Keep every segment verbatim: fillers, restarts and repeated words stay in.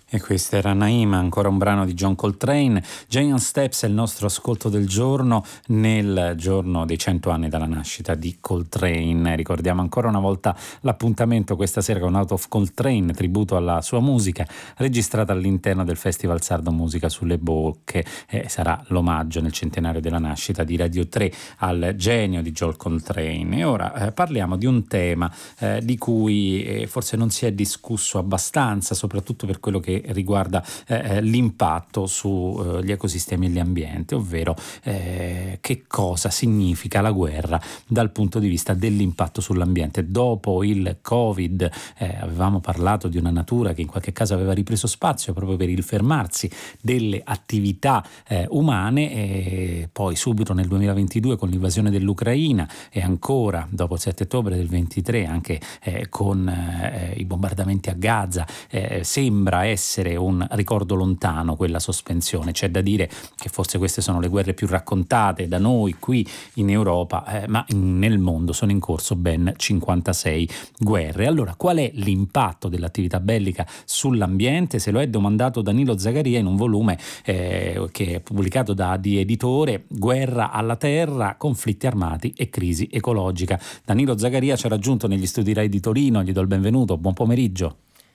E questa era Naima, ancora un brano di John Coltrane. Giant Steps è il nostro ascolto del giorno nel giorno dei cento anni dalla nascita di Coltrane. Ricordiamo ancora una volta l'appuntamento questa sera con Out of Coltrane, tributo alla sua musica, registrata all'interno del Festival Sardo Musica sulle Bocche. Eh, sarà l'omaggio nel centenario della nascita di Radio tre al genio di John Coltrane. E ora eh, parliamo di un tema eh, di cui eh, forse non si è discusso abbastanza, soprattutto per quello che riguarda eh, l'impatto sugli eh, ecosistemi e gli ambienti, ovvero eh, che cosa significa la guerra dal punto di vista dell'impatto sull'ambiente. Dopo il Covid eh, avevamo parlato di una natura che in qualche caso aveva ripreso spazio proprio per il fermarsi delle attività eh, umane, e poi subito nel duemilaventidue con l'invasione dell'Ucraina e ancora dopo il sette ottobre del ventitré anche eh, con eh, i bombardamenti a Gaza eh, sembra essere essere un ricordo lontano quella sospensione. C'è da dire che forse queste sono le guerre più raccontate da noi qui in Europa, eh, ma in, nel mondo sono in corso ben cinquantasei guerre. Allora, qual è l'impatto dell'attività bellica sull'ambiente? Se lo è domandato Danilo Zagaria in un volume eh, che è pubblicato da Di Editore, Guerra alla Terra, conflitti armati e crisi ecologica. Danilo Zagaria ci ha raggiunto negli studi Rai di Torino, gli do il benvenuto, buon pomeriggio.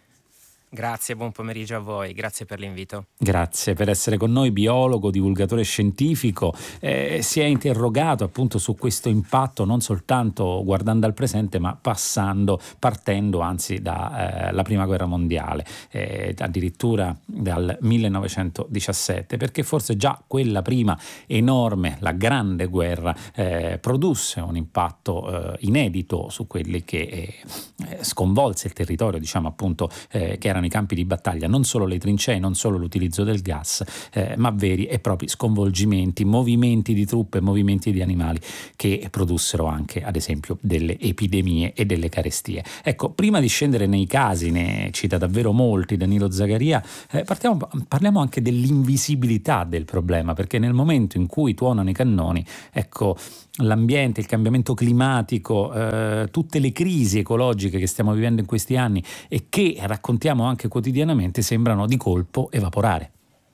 Grazie, buon pomeriggio a voi, grazie per l'invito. Grazie per essere con noi, biologo, divulgatore scientifico, eh, si è interrogato appunto su questo impatto non soltanto guardando al presente ma passando, partendo anzi dalla eh, prima guerra mondiale, eh, addirittura dal millenovecentodiciassette, perché forse già quella prima enorme, la grande guerra, eh, produsse un impatto eh, inedito su quelli che eh, sconvolse il territorio, diciamo appunto eh, che erano i campi di battaglia, non solo le trincee, non solo l'utilizzo del gas, eh, ma veri e propri sconvolgimenti, movimenti di truppe, movimenti di animali che produssero anche ad esempio delle epidemie e delle carestie. Ecco, prima di scendere nei casi, ne cita davvero molti Danilo Zagaria, eh, partiamo, parliamo anche dell'invisibilità del problema, perché nel momento in cui tuonano i cannoni, ecco, l'ambiente, il cambiamento climatico, eh, tutte le crisi ecologiche che stiamo vivendo in questi anni e che raccontiamo anche quotidianamente sembrano di colpo evaporare.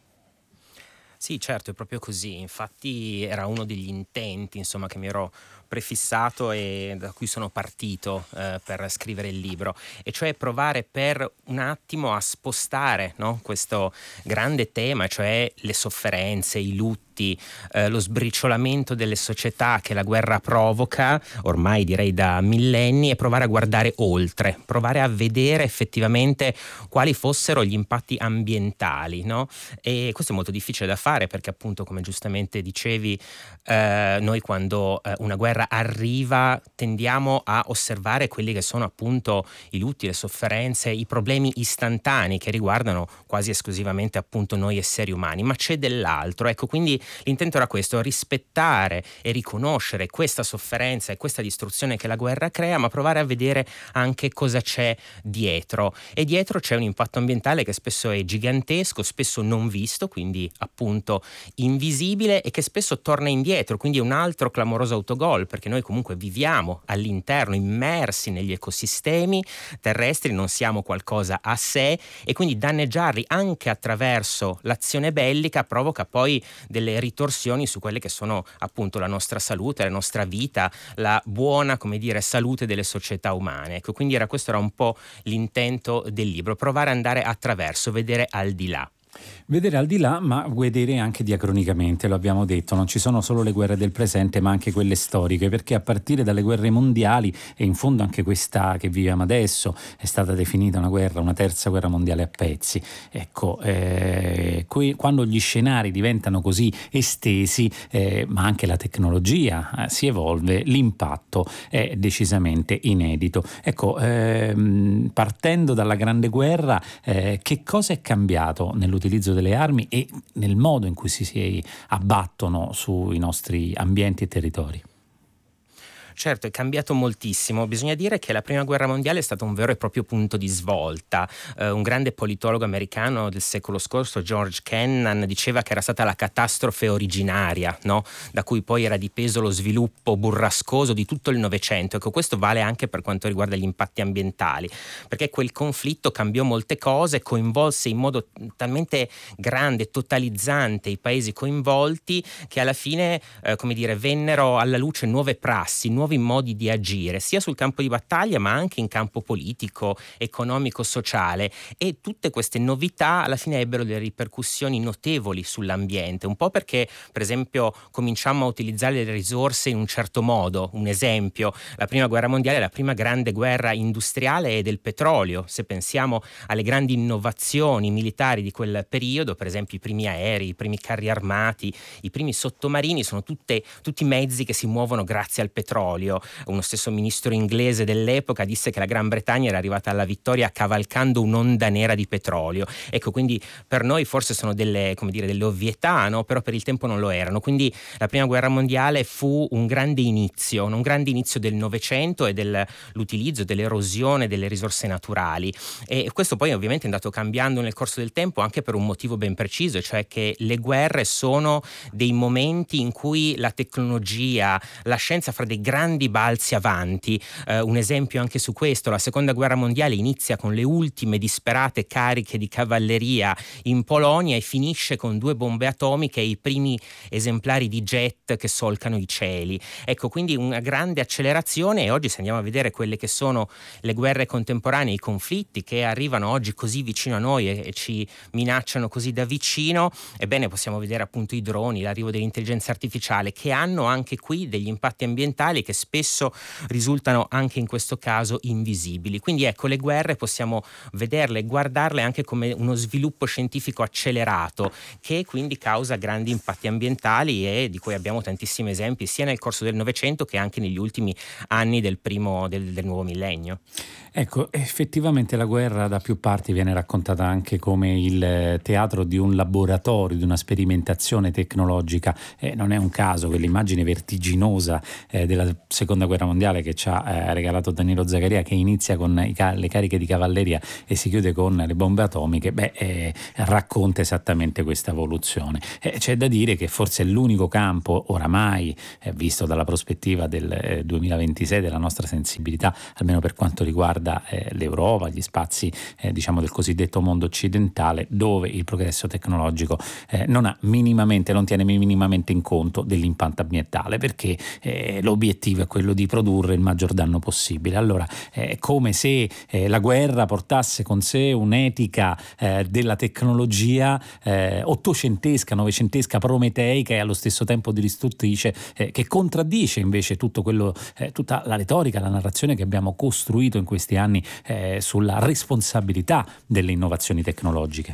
Sì, certo, è proprio così. Infatti era uno degli intenti, insomma, che mi ero prefissato e da cui sono partito eh, per scrivere il libro, e cioè provare per un attimo a spostare, no, questo grande tema, cioè le sofferenze, i lutti, eh, lo sbriciolamento delle società che la guerra provoca, ormai direi da millenni, e provare a guardare oltre, provare a vedere effettivamente quali fossero gli impatti ambientali, no? E questo è molto difficile da fare perché appunto, come giustamente dicevi, eh, noi quando eh, una guerra arriva tendiamo a osservare quelli che sono appunto i lutti, le sofferenze, i problemi istantanei che riguardano quasi esclusivamente appunto noi esseri umani, ma c'è dell'altro. Ecco, quindi l'intento era questo: rispettare e riconoscere questa sofferenza e questa distruzione che la guerra crea, ma provare a vedere anche cosa c'è dietro. E dietro c'è un impatto ambientale che spesso è gigantesco, spesso non visto, quindi appunto invisibile, e che spesso torna indietro, quindi è un altro clamoroso autogol, perché noi comunque viviamo all'interno, immersi negli ecosistemi terrestri, non siamo qualcosa a sé, e quindi danneggiarli anche attraverso l'azione bellica provoca poi delle ritorsioni su quelle che sono appunto la nostra salute, la nostra vita, la buona, come dire, salute delle società umane. Ecco, quindi era, questo era un po' l'intento del libro, provare ad andare attraverso, vedere al di là. Vedere al di là, ma vedere anche diacronicamente, lo abbiamo detto, non ci sono solo le guerre del presente ma anche quelle storiche, perché a partire dalle guerre mondiali, e in fondo anche questa che viviamo adesso è stata definita una guerra, una terza guerra mondiale a pezzi. Ecco, eh, qui, quando gli scenari diventano così estesi, eh, ma anche la tecnologia eh, si evolve, l'impatto è decisamente inedito. Ecco, ehm, partendo dalla Grande Guerra, eh, che cosa è cambiato nell'utilizzo delle armi e nel modo in cui si, si abbattono sui nostri ambienti e territori? Certo, è cambiato moltissimo. Bisogna dire che la prima guerra mondiale è stato un vero e proprio punto di svolta. Eh, un grande politologo americano del secolo scorso, George Kennan, diceva che era stata la catastrofe originaria, no? Da cui poi era dipeso lo sviluppo burrascoso di tutto il Novecento. Ecco, questo vale anche per quanto riguarda gli impatti ambientali, perché quel conflitto cambiò molte cose, coinvolse in modo talmente grande, totalizzante i paesi coinvolti, che alla fine, eh, come dire, vennero alla luce nuove prassi, nuovi modi di agire, sia sul campo di battaglia ma anche in campo politico, economico, sociale, e tutte queste novità alla fine ebbero delle ripercussioni notevoli sull'ambiente, un po' perché per esempio cominciamo a utilizzare le risorse in un certo modo. Un esempio: la prima guerra mondiale è la prima grande guerra industriale e del petrolio. Se pensiamo alle grandi innovazioni militari di quel periodo, per esempio i primi aerei, i primi carri armati, i primi sottomarini, sono tutte, tutti mezzi che si muovono grazie al petrolio. Uno stesso ministro inglese dell'epoca disse che la Gran Bretagna era arrivata alla vittoria cavalcando un'onda nera di petrolio. Ecco, quindi per noi forse sono delle, come dire, delle ovvietà, no? Però per il tempo non lo erano. Quindi la prima guerra mondiale fu un grande inizio, un grande inizio del Novecento e dell'utilizzo, dell'erosione delle risorse naturali. E questo poi ovviamente è andato cambiando nel corso del tempo, anche per un motivo ben preciso, cioè che le guerre sono dei momenti in cui la tecnologia, la scienza fa dei grandi balzi avanti. Eh, un esempio anche su questo: la seconda guerra mondiale inizia con le ultime disperate cariche di cavalleria in Polonia e finisce con due bombe atomiche e i primi esemplari di jet che solcano i cieli. Ecco, quindi una grande accelerazione. E oggi, se andiamo a vedere quelle che sono le guerre contemporanee, i conflitti che arrivano oggi così vicino a noi e, e ci minacciano così da vicino, ebbene possiamo vedere appunto i droni, l'arrivo dell'intelligenza artificiale, che hanno anche qui degli impatti ambientali che spesso risultano anche in questo caso invisibili. Quindi ecco, le guerre possiamo vederle, guardarle anche come uno sviluppo scientifico accelerato, che quindi causa grandi impatti ambientali e di cui abbiamo tantissimi esempi sia nel corso del Novecento che anche negli ultimi anni del primo del, del nuovo millennio. Ecco, effettivamente la guerra da più parti viene raccontata anche come il teatro di un laboratorio, di una sperimentazione tecnologica. Eh, non è un caso che l'immagine vertiginosa eh, della seconda guerra mondiale che ci ha eh, regalato Danilo Zagaria, che inizia con i ca- le cariche di cavalleria e si chiude con le bombe atomiche, beh, eh, racconta esattamente questa evoluzione. Eh, c'è da dire che forse è l'unico campo oramai, eh, visto dalla prospettiva del eh, duemilaventisei, della nostra sensibilità, almeno per quanto riguarda Eh, l'Europa, gli spazi eh, diciamo del cosiddetto mondo occidentale, dove il progresso tecnologico eh, non ha minimamente, non tiene minimamente in conto dell'impatto ambientale, perché eh, l'obiettivo è quello di produrre il maggior danno possibile. Allora è come se eh, la guerra portasse con sé un'etica eh, della tecnologia eh, ottocentesca, novecentesca, prometeica e allo stesso tempo distruttrice, eh, che contraddice invece tutto quello, eh, tutta la retorica, la narrazione che abbiamo costruito in questi anni eh, sulla responsabilità delle innovazioni tecnologiche.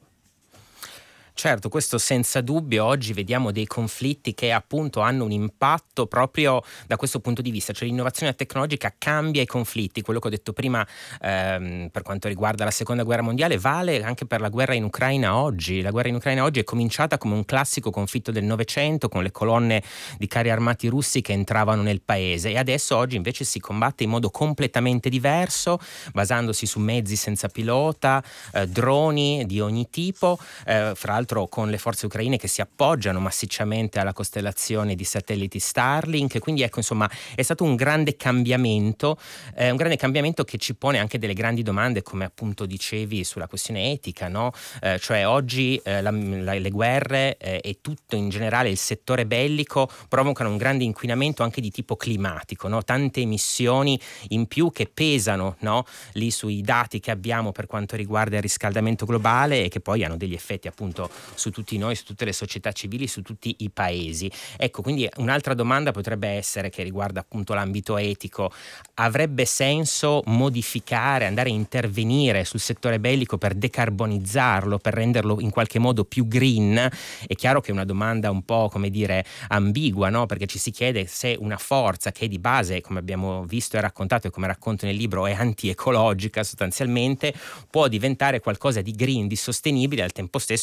Certo, questo senza dubbio. Oggi vediamo dei conflitti che appunto hanno un impatto proprio da questo punto di vista, cioè l'innovazione tecnologica cambia i conflitti. Quello che ho detto prima ehm, per quanto riguarda la seconda guerra mondiale vale anche per la guerra in Ucraina oggi. La guerra in Ucraina oggi è cominciata come un classico conflitto del Novecento, con le colonne di carri armati russi che entravano nel paese, e adesso oggi invece si combatte in modo completamente diverso, basandosi su mezzi senza pilota, eh, droni di ogni tipo, eh, fra l'altro con le forze ucraine che si appoggiano massicciamente alla costellazione di satelliti Starlink. Quindi ecco, insomma, è stato un grande cambiamento, eh, un grande cambiamento che ci pone anche delle grandi domande, come appunto dicevi, sulla questione etica, no? Eh, cioè oggi eh, la, la, le guerre eh, e tutto in generale il settore bellico provocano un grande inquinamento anche di tipo climatico, no? Tante emissioni in più che pesano, no? Lì sui dati che abbiamo per quanto riguarda il riscaldamento globale, e che poi hanno degli effetti appunto su tutti noi, su tutte le società civili, su tutti i paesi. Ecco, quindi un'altra domanda potrebbe essere, che riguarda appunto l'ambito etico: avrebbe senso modificare, andare a intervenire sul settore bellico per decarbonizzarlo, per renderlo in qualche modo più green? È chiaro che è una domanda un po', come dire, ambigua, no? Perché ci si chiede se una forza che di base, come abbiamo visto e raccontato e come racconto nel libro, è anti-ecologica sostanzialmente, può diventare qualcosa di green, di sostenibile, al tempo stesso essendo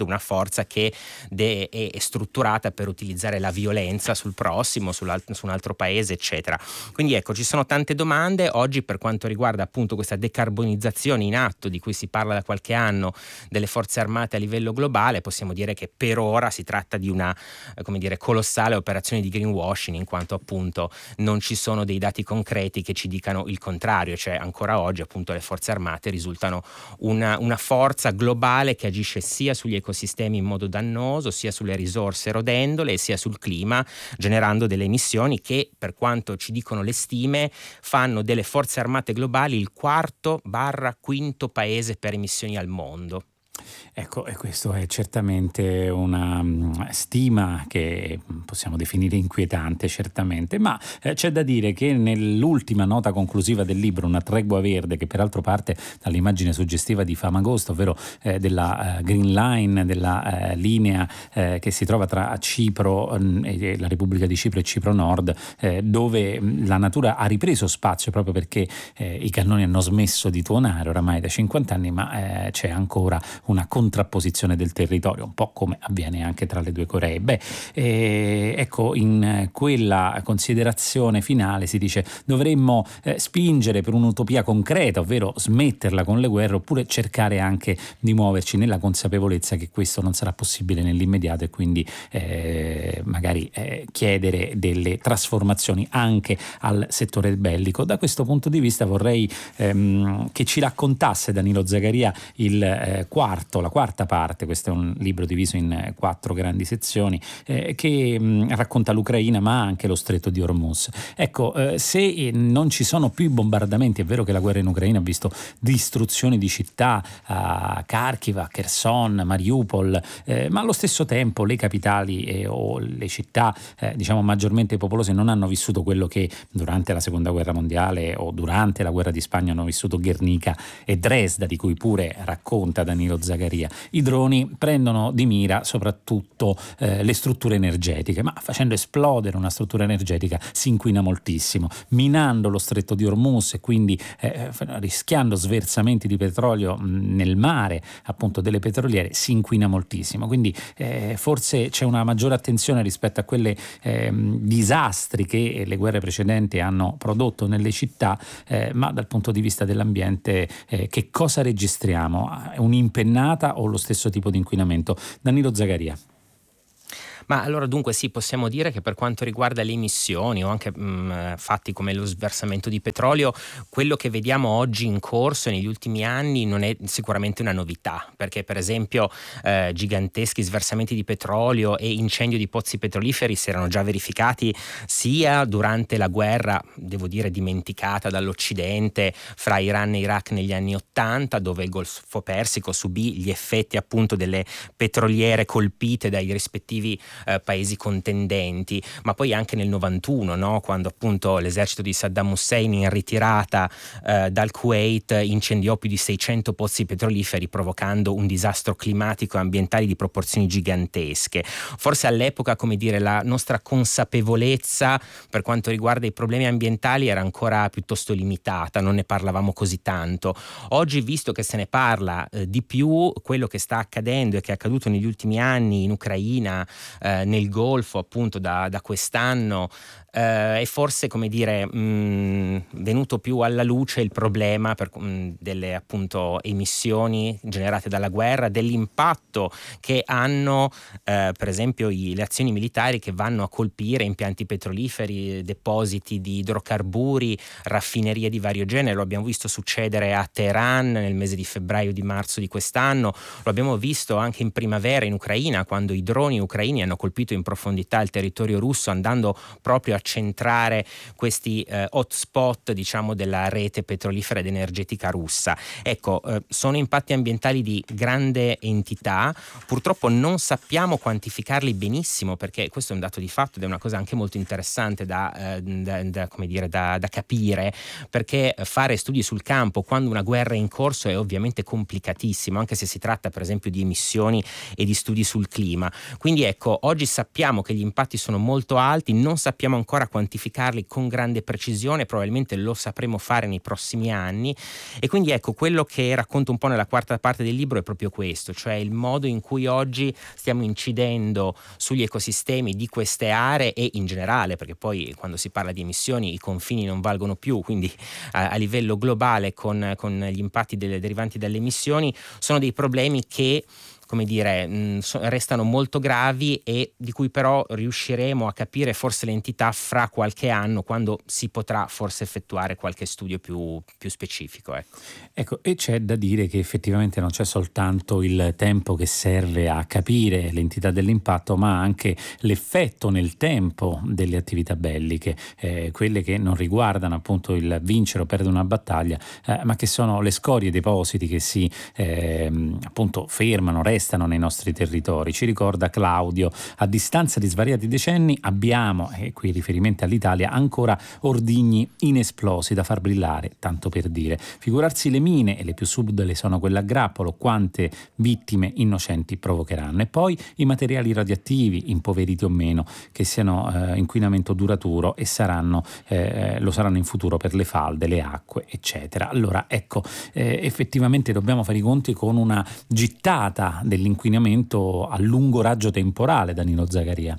una forza che de- è, è strutturata per utilizzare la violenza sul prossimo, su un altro paese, eccetera. Quindi ecco, ci sono tante domande oggi per quanto riguarda appunto questa decarbonizzazione in atto di cui si parla da qualche anno delle forze armate a livello globale. Possiamo dire che per ora si tratta di una eh, come dire, colossale operazione di greenwashing, in quanto appunto non ci sono dei dati concreti che ci dicano il contrario, cioè ancora oggi appunto le forze armate risultano una, una forza globale che agisce sia sugli ecosistemi in modo dannoso, sia sulle risorse erodendole, sia sul clima, generando delle emissioni che, per quanto ci dicono le stime, fanno delle forze armate globali il quarto barra quinto paese per emissioni al mondo. Ecco, e questo è certamente una um, stima che possiamo definire inquietante, certamente, ma eh, c'è da dire che nell'ultima nota conclusiva del libro, Una tregua verde, che peraltro parte dall'immagine suggestiva di Famagosta, ovvero eh, della uh, Green Line, della uh, linea eh, che si trova tra Cipro, um, e la Repubblica di Cipro e Cipro Nord, eh, dove um, la natura ha ripreso spazio proprio perché eh, i cannoni hanno smesso di tuonare oramai da cinquanta anni, ma eh, c'è ancora una contrapposizione del territorio, un po' come avviene anche tra le due Coree. Beh, eh, ecco, in quella considerazione finale si dice dovremmo eh, spingere per un'utopia concreta, ovvero smetterla con le guerre, oppure cercare anche di muoverci nella consapevolezza che questo non sarà possibile nell'immediato e quindi eh, magari eh, chiedere delle trasformazioni anche al settore bellico. Da questo punto di vista vorrei ehm, che ci raccontasse Danilo Zagaria il eh, quarto, la quarta parte. Questo è un libro diviso in quattro grandi sezioni eh, che mh, racconta l'Ucraina ma anche lo stretto di Hormuz. Ecco, eh, se non ci sono più i bombardamenti, è vero che la guerra in Ucraina ha visto distruzioni di città a Kharkiv, a Kherson, Mariupol, eh, ma allo stesso tempo le capitali eh, o le città eh, diciamo maggiormente popolose non hanno vissuto quello che durante la seconda guerra mondiale o durante la guerra di Spagna hanno vissuto Guernica e Dresda, di cui pure racconta Danilo Zagaria. I droni prendono di mira soprattutto eh, le strutture energetiche, ma facendo esplodere una struttura energetica si inquina moltissimo, minando lo stretto di Hormuz e quindi eh, rischiando sversamenti di petrolio mh, nel mare, appunto delle petroliere, si inquina moltissimo. Quindi eh, forse c'è una maggiore attenzione rispetto a quelle eh, disastri che le guerre precedenti hanno prodotto nelle città, eh, ma dal punto di vista dell'ambiente eh, che cosa registriamo? È un'impennata o lo stesso tipo di inquinamento? Danilo Zagaria. Ma allora dunque sì, possiamo dire che per quanto riguarda le emissioni o anche mh, fatti come lo sversamento di petrolio, quello che vediamo oggi in corso negli ultimi anni non è sicuramente una novità, perché per esempio eh, giganteschi sversamenti di petrolio e incendio di pozzi petroliferi si erano già verificati sia durante la guerra, devo dire dimenticata dall'Occidente, fra Iran e Iraq negli anni ottanta, dove il Golfo Persico subì gli effetti appunto delle petroliere colpite dai rispettivi Eh, paesi contendenti, ma poi anche nel novantuno, no? Quando appunto l'esercito di Saddam Hussein in ritirata eh, dal Kuwait incendiò più di seicento pozzi petroliferi, provocando un disastro climatico e ambientale di proporzioni gigantesche. Forse all'epoca, come dire, la nostra consapevolezza per quanto riguarda i problemi ambientali era ancora piuttosto limitata, non ne parlavamo così tanto. Oggi, visto che se ne parla eh, di più, quello che sta accadendo e che è accaduto negli ultimi anni in Ucraina, Eh, nel Golfo appunto da, da quest'anno, eh, è forse, come dire, mh, venuto più alla luce il problema per, mh, delle appunto emissioni generate dalla guerra, dell'impatto che hanno eh, per esempio i, le azioni militari che vanno a colpire impianti petroliferi, depositi di idrocarburi, raffinerie di vario genere. Lo abbiamo visto succedere a Teheran nel mese di febbraio di marzo di quest'anno, lo abbiamo visto anche in primavera in Ucraina, quando i droni ucraini hanno colpito in profondità il territorio russo, andando proprio a centrare questi eh, hotspot, diciamo, della rete petrolifera ed energetica russa. Ecco, eh, sono impatti ambientali di grande entità, purtroppo non sappiamo quantificarli benissimo, perché questo è un dato di fatto ed è una cosa anche molto interessante da, eh, da, da, come dire, da, da capire, perché fare studi sul campo quando una guerra è in corso è ovviamente complicatissimo, anche se si tratta per esempio di emissioni e di studi sul clima. Quindi ecco, oggi sappiamo che gli impatti sono molto alti, non sappiamo ancora ancora quantificarli con grande precisione, probabilmente lo sapremo fare nei prossimi anni. E quindi ecco, quello che racconto un po' nella quarta parte del libro è proprio questo, cioè il modo in cui oggi stiamo incidendo sugli ecosistemi di queste aree e in generale, perché poi quando si parla di emissioni i confini non valgono più, quindi a, a livello globale con, con gli impatti delle, derivanti dalle emissioni sono dei problemi che, come dire, mh, so, restano molto gravi e di cui però riusciremo a capire forse l'entità fra qualche anno, quando si potrà forse effettuare qualche studio più, più specifico. Ecco. Ecco, e c'è da dire che effettivamente non c'è soltanto il tempo che serve a capire l'entità dell'impatto, ma anche l'effetto nel tempo delle attività belliche, eh, quelle che non riguardano appunto il vincere o perdere una battaglia, eh, ma che sono le scorie, i depositi che si eh, appunto fermano, restano nei nostri territori. Ci ricorda Claudio: a distanza di svariati decenni abbiamo, e qui riferimento all'Italia, ancora ordigni inesplosi da far brillare, tanto per dire. Figurarsi le mine, e le più subdole sono quelle a grappolo, quante vittime innocenti provocheranno. E poi i materiali radioattivi, impoveriti o meno, che siano eh, inquinamento duraturo e saranno eh, lo saranno in futuro per le falde, le acque, eccetera. Allora ecco, eh, effettivamente dobbiamo fare i conti con una gittata dell'inquinamento a lungo raggio temporale, Danilo Zagaria.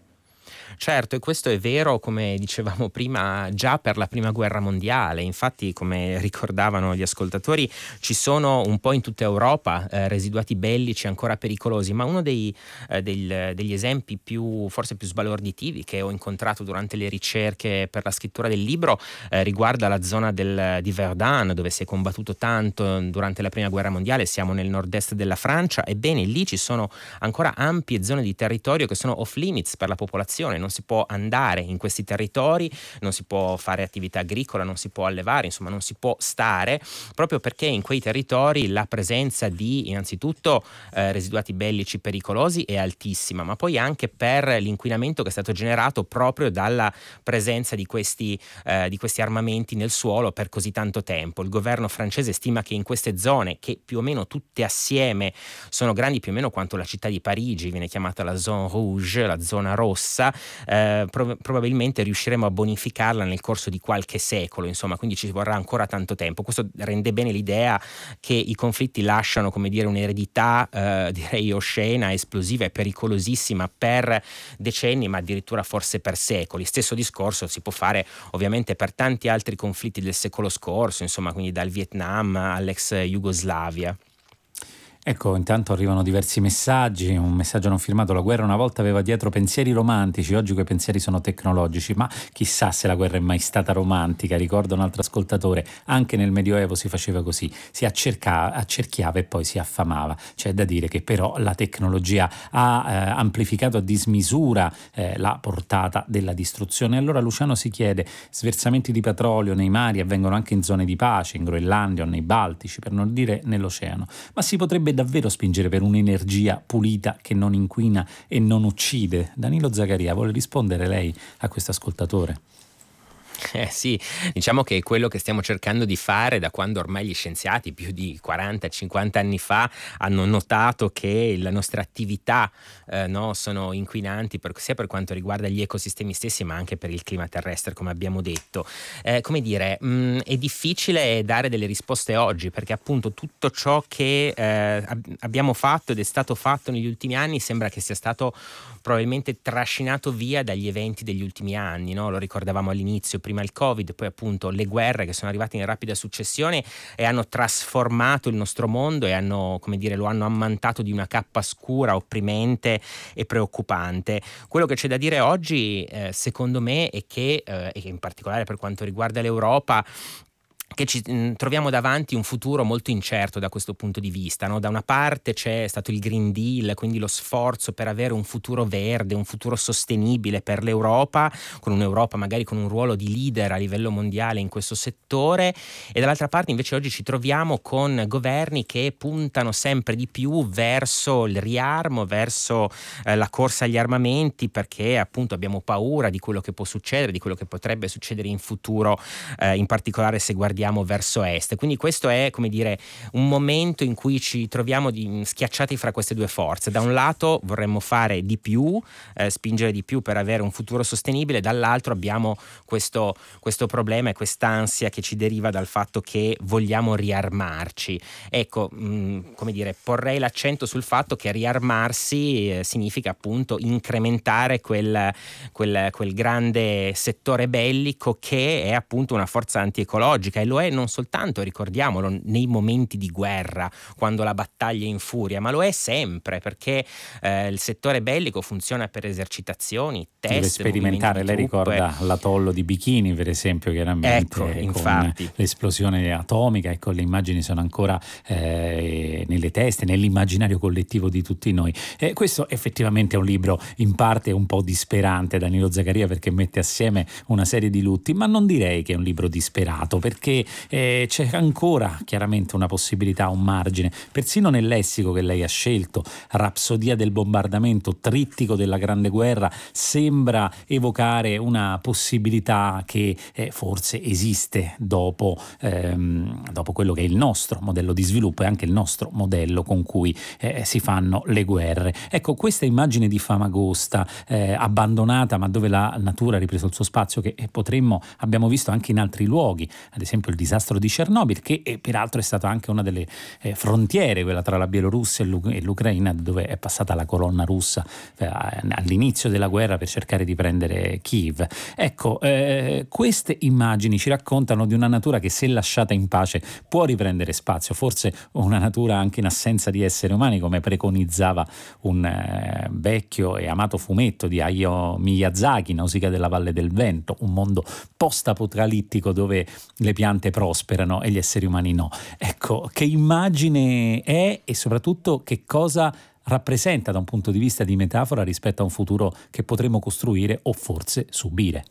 Certo, e questo è vero, come dicevamo prima, già per la prima guerra mondiale. Infatti, come ricordavano gli ascoltatori, ci sono un po' in tutta Europa eh, residuati bellici ancora pericolosi, ma uno dei, eh, del, degli esempi più, forse più sbalorditivi che ho incontrato durante le ricerche per la scrittura del libro eh, riguarda la zona del, di Verdun, dove si è combattuto tanto durante la prima guerra mondiale. Siamo nel nord-est della Francia. Ebbene, lì ci sono ancora ampie zone di territorio che sono off limits per la popolazione. Non si può andare in questi territori, non si può fare attività agricola, non si può allevare, insomma non si può stare, proprio perché in quei territori la presenza di innanzitutto eh, residuati bellici pericolosi è altissima, ma poi anche per l'inquinamento che è stato generato proprio dalla presenza di questi, eh, di questi armamenti nel suolo per così tanto tempo. Il governo francese stima che in queste zone, che più o meno tutte assieme sono grandi più o meno quanto la città di Parigi, viene chiamata la zone rouge, la zona rossa, eh, pro- probabilmente riusciremo a bonificarla nel corso di qualche secolo, insomma, quindi ci vorrà ancora tanto tempo. Questo rende bene l'idea che i conflitti lasciano, come dire, un'eredità eh, direi oscena, esplosiva e pericolosissima per decenni, ma addirittura forse per secoli. Stesso discorso si può fare ovviamente per tanti altri conflitti del secolo scorso, insomma, quindi dal Vietnam all'ex Jugoslavia. Ecco, intanto arrivano diversi messaggi. Un messaggio non firmato: la guerra una volta aveva dietro pensieri romantici, oggi quei pensieri sono tecnologici. Ma chissà se la guerra è mai stata romantica. Ricordo un altro ascoltatore: anche nel Medioevo si faceva così, si accerca, accerchiava e poi si affamava. C'è da dire che però la tecnologia ha eh, amplificato a dismisura eh, la portata della distruzione. Allora Luciano si chiede: sversamenti di petrolio nei mari avvengono anche in zone di pace, in Groenlandia o nei Baltici, per non dire nell'oceano, ma si potrebbe davvero spingere per un'energia pulita che non inquina e non uccide? Danilo Zagaria, vuole rispondere lei a questo ascoltatore? Eh sì, diciamo che è quello che stiamo cercando di fare da quando ormai gli scienziati più di quaranta cinquanta anni fa hanno notato che le nostre attività eh, no, sono inquinanti per, sia per quanto riguarda gli ecosistemi stessi ma anche per il clima terrestre, come abbiamo detto. Eh, come dire, mh, è difficile dare delle risposte oggi perché appunto tutto ciò che eh, ab- abbiamo fatto ed è stato fatto negli ultimi anni sembra che sia stato probabilmente trascinato via dagli eventi degli ultimi anni, no? Lo ricordavamo all'inizio, prima il Covid, poi appunto le guerre che sono arrivate in rapida successione e hanno trasformato il nostro mondo e hanno, come dire, lo hanno ammantato di una cappa scura, opprimente e preoccupante. Quello che c'è da dire oggi, eh, secondo me, è che, eh, e in particolare per quanto riguarda l'Europa, che ci mh, troviamo davanti un futuro molto incerto da questo punto di vista, no? Da una parte c'è stato il Green Deal, quindi lo sforzo per avere un futuro verde, un futuro sostenibile per l'Europa, con un'Europa magari con un ruolo di leader a livello mondiale in questo settore, e dall'altra parte invece oggi ci troviamo con governi che puntano sempre di più verso il riarmo, verso eh, la corsa agli armamenti, perché appunto abbiamo paura di quello che può succedere, di quello che potrebbe succedere in futuro, eh, in particolare se guardiamo guardiamo verso est. Quindi questo è, come dire, un momento in cui ci troviamo di, schiacciati fra queste due forze. Da un lato vorremmo fare di più, eh, spingere di più per avere un futuro sostenibile, dall'altro abbiamo questo, questo problema e quest'ansia che ci deriva dal fatto che vogliamo riarmarci. Ecco, mh, come dire, porrei l'accento sul fatto che riarmarsi eh, significa appunto incrementare quel, quel, quel grande settore bellico che è appunto una forza antiecologica, e lo è non soltanto, ricordiamolo, nei momenti di guerra, quando la battaglia è in furia, ma lo è sempre, perché eh, il settore bellico funziona per esercitazioni, test, deve sperimentare. Lei ricorda l'atollo di Bikini, per esempio, chiaramente, ecco, con infatti. l'esplosione atomica. Ecco, le immagini sono ancora eh, nelle teste, nell'immaginario collettivo di tutti noi. Eh, questo effettivamente è un libro in parte un po' disperante, Danilo Zaccaria, perché mette assieme una serie di lutti, ma non direi che è un libro disperato, perché eh, c'è ancora chiaramente una possibilità, un margine, persino nel lessico che lei ha scelto. Rapsodia del bombardamento, trittico della Grande Guerra, sembra evocare una possibilità che eh, forse esiste dopo, ehm, dopo quello che è il nostro modello di sviluppo e anche il nostro modello con cui eh, si fanno le guerre. Ecco, questa immagine di Famagosta eh, abbandonata, ma dove la natura ha ripreso il suo spazio, che eh, potremmo, abbiamo visto anche in altri luoghi, ad esempio il disastro di Chernobyl, che eh, peraltro è stata anche una delle eh, frontiere, quella tra la Bielorussia e, l'U- e l'Ucraina, dove è passata la colonna russa eh, all'inizio della guerra per cercare di prendere Kiev. Ecco, eh, queste immagini ci raccontano di una natura che, se lasciata in pace, può riprendere spazio, forse una natura anche in assenza di esseri umani, come preconizzava un eh, vecchio e amato fumetto di Hayao Miyazaki, Nausicaa della Valle del Vento, un mondo post-apocalittico dove le piante prosperano e gli esseri umani no. Ecco, che immagine è e soprattutto che cosa rappresenta da un punto di vista di metafora rispetto a un futuro che potremo costruire o forse subire.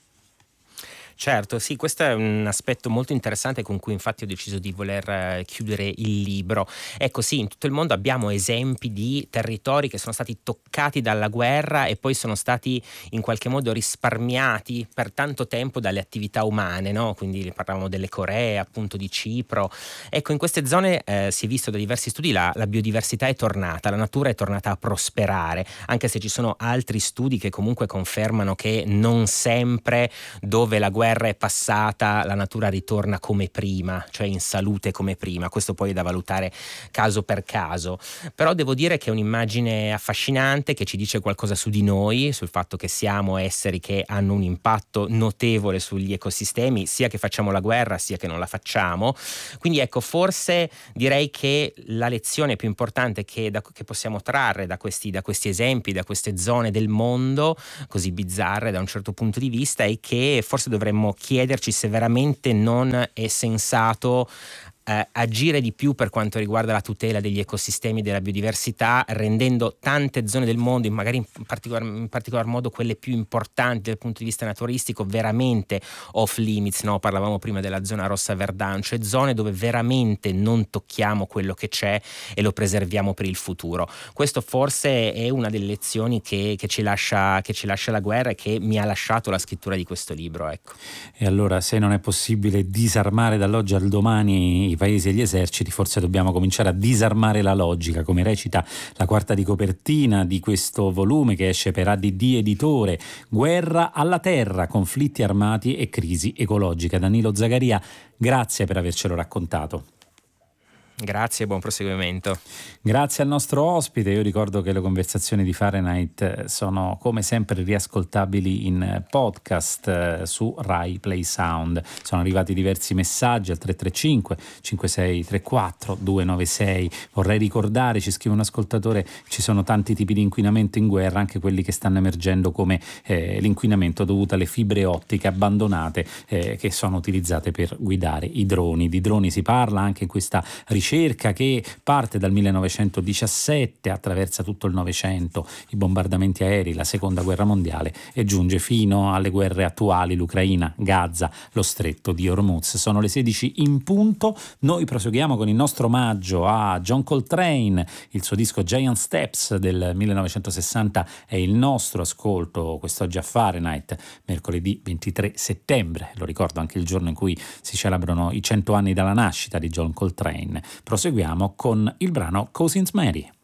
Certo, sì, questo è un aspetto molto interessante con cui infatti ho deciso di voler eh, chiudere il libro. Ecco, sì, in tutto il mondo abbiamo esempi di territori che sono stati toccati dalla guerra e poi sono stati in qualche modo risparmiati per tanto tempo dalle attività umane, no? Quindi parlavamo delle Coree, appunto di Cipro. Ecco, in queste zone eh, si è visto da diversi studi la, la biodiversità è tornata, la natura è tornata a prosperare, anche se ci sono altri studi che comunque confermano che non sempre dove la guerra è passata la natura ritorna come prima, cioè in salute come prima. Questo poi è da valutare caso per caso, però devo dire che è un'immagine affascinante che ci dice qualcosa su di noi, sul fatto che siamo esseri che hanno un impatto notevole sugli ecosistemi, sia che facciamo la guerra sia che non la facciamo. Quindi ecco, forse direi che la lezione più importante che, da, che possiamo trarre da questi, da questi esempi, da queste zone del mondo così bizzarre da un certo punto di vista, è che forse dovremmo chiederci se veramente non è sensato eh, agire di più per quanto riguarda la tutela degli ecosistemi e della biodiversità, rendendo tante zone del mondo, magari in particolar, in particolar modo quelle più importanti dal punto di vista naturalistico, veramente off limits, no? Parlavamo prima della zona rossa verdant, cioè zone dove veramente non tocchiamo quello che c'è e lo preserviamo per il futuro. Questo forse è una delle lezioni che, che, ci lascia, che ci lascia la guerra e che mi ha lasciato la scrittura di questo libro, ecco. E allora, se non è possibile disarmare dall'oggi al domani i paesi e gli eserciti, forse dobbiamo cominciare a disarmare la logica, come recita la quarta di copertina di questo volume che esce per A D D Editore. Guerra alla terra, conflitti armati e crisi ecologica. Danilo Zaccaria, grazie per avercelo raccontato. Grazie e buon proseguimento. Grazie al nostro ospite. Io ricordo che le conversazioni di Fahrenheit sono come sempre riascoltabili in podcast su Rai Play Sound. Sono arrivati diversi messaggi al tre tre cinque cinque sei tre quattro due nove sei. Vorrei ricordare, ci scrive un ascoltatore, ci sono tanti tipi di inquinamento in guerra, anche quelli che stanno emergendo come eh, l'inquinamento dovuto alle fibre ottiche abbandonate eh, che sono utilizzate per guidare i droni. Di droni si parla anche in questa ricerca ricerca che parte dal millenovecentodiciassette, attraversa tutto il Novecento, i bombardamenti aerei, la seconda guerra mondiale e giunge fino alle guerre attuali, l'Ucraina, Gaza, lo stretto di Hormuz. Sono le sedici in punto, noi proseguiamo con il nostro omaggio a John Coltrane, il suo disco Giant Steps del millenovecentosessanta è il nostro ascolto quest'oggi a Fahrenheit, mercoledì ventitré settembre, lo ricordo anche il giorno in cui si celebrano i cento anni dalla nascita di John Coltrane. Proseguiamo con il brano Cousin's Mary.